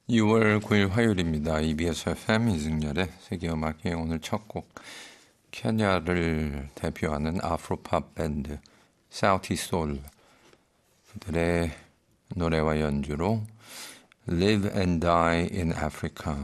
2월 9일 화요일입니다. EBS FM 이승열의 세계음악회 오늘 첫 곡 케냐를 대표하는 아프로팝 밴드 사우티 소울 그들의 노래와 연주로 Live and Die in Africa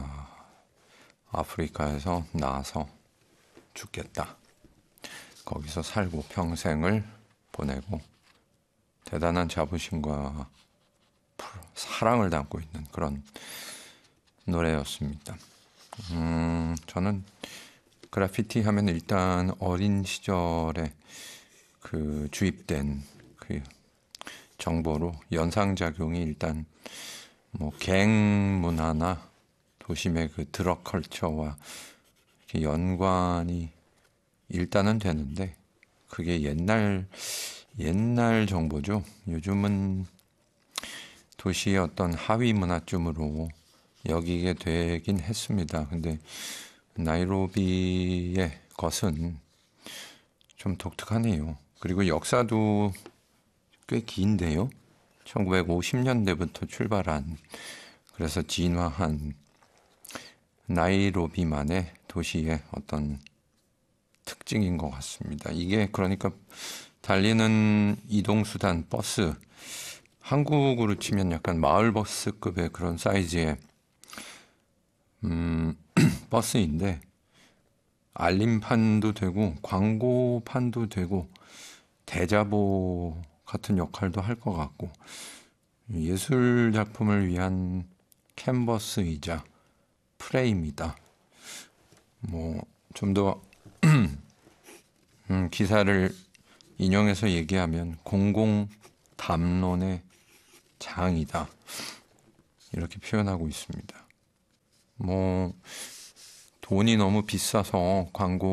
아프리카에서 나서 죽겠다. 거기서 살고 평생을 보내고 대단한 자부심과 사랑을 담고 있는 그런 노래였습니다. 저는 그래피티 하면 일단 어린 시절에 그 주입된 그 정보로 연상작용이 일단 뭐 갱 문화나 도심의 그 드럭 컬처와 이렇게 연관이 일단은 되는데 그게 옛날 정보죠. 요즘은 도시의 어떤 하위 문화쯤으로 여기게 되긴 했습니다. 근데 나이로비의 것은 좀 독특하네요. 그리고 역사도 꽤 긴데요. 1950년대부터 출발한 그래서 진화한 나이로비만의 도시의 어떤 특징인 것 같습니다. 이게 그러니까 달리는 이동수단 버스 한국으로 치면 약간 마을버스급의 그런 사이즈의 버스인데 알림판도 되고 광고판도 되고 대자보 같은 역할도 할 것 같고 예술 작품을 위한 캔버스이자 프레임이다. 뭐 좀 더 기사를 인용해서 얘기하면 공공 담론의 장이다. 이렇게 표현하고 있습니다. 뭐 돈이 너무 비싸서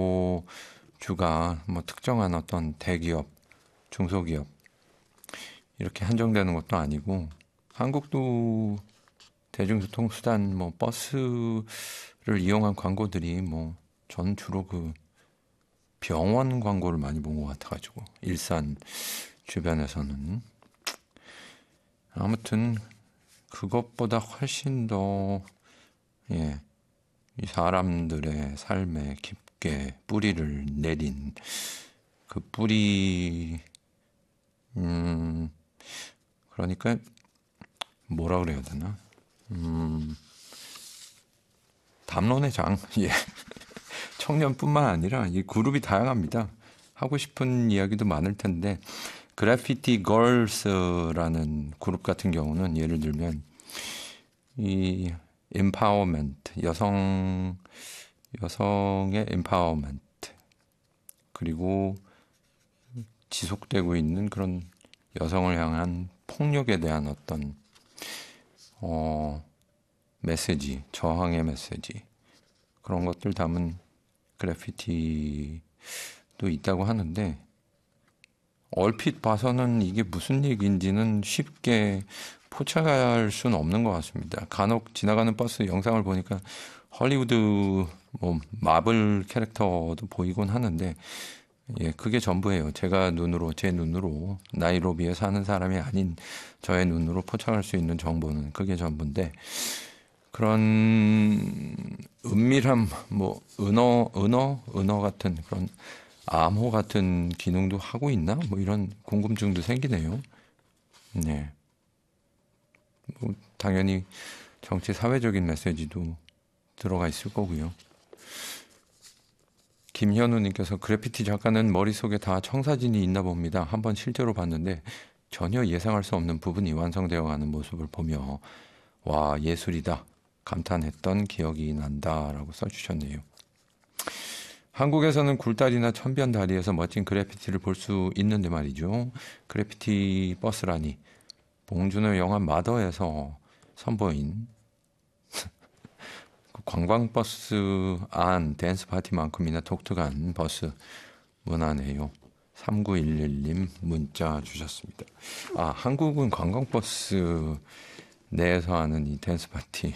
광고주가 뭐 특정한 어떤 대기업, 중소기업 이렇게 한정되는 것도 아니고 한국도 대중교통 수단 뭐 버스를 이용한 광고들이 뭐 전 주로 그 병원 광고를 많이 본 것 같아가지고 일산 주변에서는 아무튼 그것보다 훨씬 더 예, 이 사람들의 삶에 깊게 뿌리를 내린 그 뿌리 그러니까 뭐라 그래야 되나 담론의 장 예. 청년뿐만 아니라 이 그룹이 다양합니다. 하고 싶은 이야기도 많을 텐데 그래피티 걸스라는 그룹 같은 경우는 예를 들면 이 empowerment 여성의 empowerment 그리고 지속되고 있는 그런 여성을 향한 폭력에 대한 어떤 메시지, 저항의 메시지 그런 것들 담은 그래피티도 있다고 하는데 얼핏 봐서는 이게 무슨 얘기인지는 쉽게 포착할 수는 없는 것 같습니다. 간혹 지나가는 버스 영상을 보니까 헐리우드 뭐 마블 캐릭터도 보이곤 하는데 예, 그게 전부예요. 제 눈으로 나이로비에 사는 사람이 아닌 저의 눈으로 포착할 수 있는 정보는 그게 전부인데 그런 은밀한 뭐 은어 같은 그런 암호 같은 기능도 하고 있나? 뭐 이런 궁금증도 생기네요. 네. 뭐 당연히 정치 사회적인 메시지도 들어가 있을 거고요. 김현우님께서 그래피티 작가는 머릿속에 다 청사진이 있나 봅니다. 한번 실제로 봤는데 전혀 예상할 수 없는 부분이 완성되어 가는 모습을 보며 와 예술이다 감탄했던 기억이 난다라고 써주셨네요. 한국에서는 굴다리나 천변다리에서 멋진 그래피티를 볼 수 있는데 말이죠. 그래피티 버스라니 봉준호 영화 마더에서 선보인 관광버스 안 댄스 파티만큼이나 독특한 버스 문화네요. 3911님 문자 주셨습니다. 아, 한국은 관광버스 내에서 하는 이 댄스 파티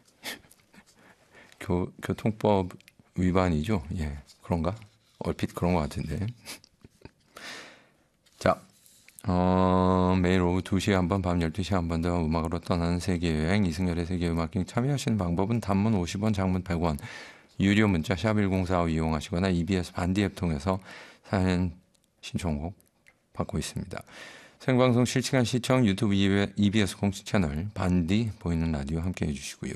교통법 위반이죠. 예, 그런가? 얼핏 그런 것 같은데. 자, 매일 오후 2시에 한 번, 밤 12시에 한 번 더 음악으로 떠나는 세계여행 이승열의 세계음악여행 참여하시는 방법은 단문 50원, 장문 100원, 유료 문자 샵1045 이용하시거나 EBS 반디 앱 통해서 사연 신청곡 받고 있습니다. 생방송 실시간 시청 유튜브 EBS 공식 채널 반디 보이는 라디오 함께 해주시고요.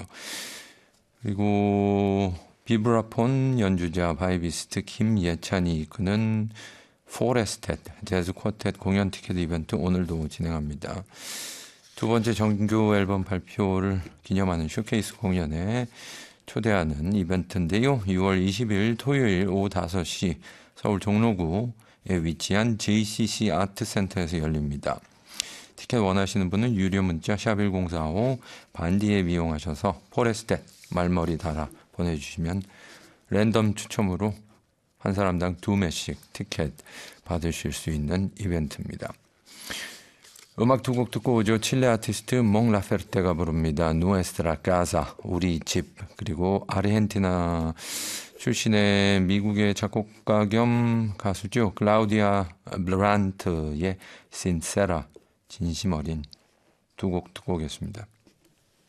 그리고 비브라폰 연주자 바이비스트 김예찬이 이끄는 포레스텟 재즈 쿼텟 공연 티켓 이벤트 오늘도 진행합니다. 두 번째 정규 앨범 발표를 기념하는 쇼케이스 공연에 초대하는 이벤트인데요. 6월 20일 토요일 오후 5시 서울 종로구에 위치한 JCC 아트센터에서 열립니다. 티켓 원하시는 분은 유료 문자 샵1045 반디 앱 이용하셔서 포레스텟 말머리 달아 보내주시면 랜덤 추첨으로 한 사람당 2매씩 티켓 받으실 수 있는 이벤트입니다. 음악 두 곡 듣고 오죠. 칠레 아티스트 몽 라페르테가 부릅니다. 누에스트라 카사 우리 집. 그리고 아르헨티나 출신의 미국의 작곡가 겸 가수죠. 클라우디아 블란트의 신세라 진심 어린 두 곡 듣고 오겠습니다.